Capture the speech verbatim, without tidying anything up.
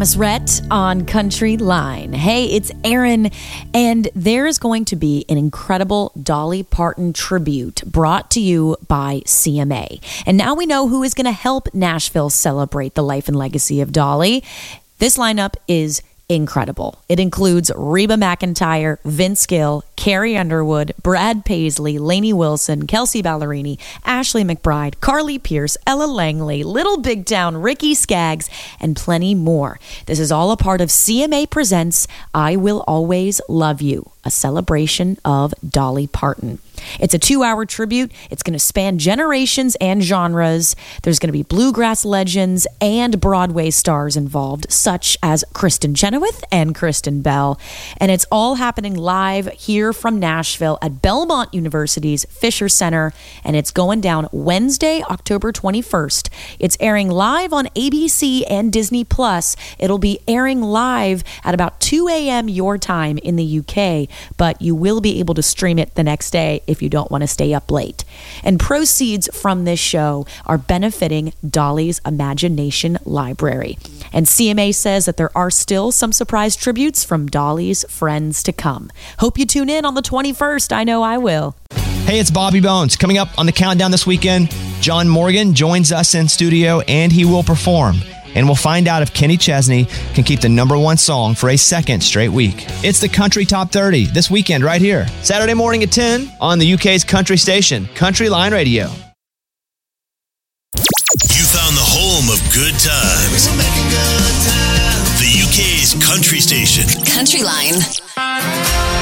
Thomas Rhett on Country Line. Hey, it's Aaron, and there is going to be an incredible Dolly Parton tribute brought to you by C M A. And now we know who is going to help Nashville celebrate the life and legacy of Dolly. This lineup is incredible. It includes Reba McEntire, Vince Gill, Carrie Underwood, Brad Paisley, Lainey Wilson, Kelsey Ballerini, Ashley McBride, Carly Pierce, Ella Langley, Little Big Town, Ricky Skaggs, and plenty more. This is all a part of C M A Presents I Will Always Love You, a celebration of Dolly Parton. It's a two-hour tribute. It's going to span generations and genres. There's going to be bluegrass legends and Broadway stars involved, such as Kristen Chenoweth and Kristen Bell. And it's all happening live here from Nashville at Belmont University's Fisher Center, and it's going down Wednesday, October twenty-first. It's airing live on A B C and Disney Plus. It'll be airing live at about two a.m. your time in the U K, but you will be able to stream it the next day if you don't want to stay up late. And proceeds from this show are benefiting Dolly's Imagination Library. And C M A says that there are still some surprise tributes from Dolly's friends to come. Hope you tune in on the twenty-first. I know I will. Hey, it's Bobby Bones. Coming up on the countdown this weekend, John Morgan joins us in studio and he will perform. And we'll find out if Kenny Chesney can keep the number one song for a second straight week. It's the Country Top thirty this weekend right here. Saturday morning at ten on the U K's country station, Country Line Radio. You found the home of good times. The U K's country station. Country Line.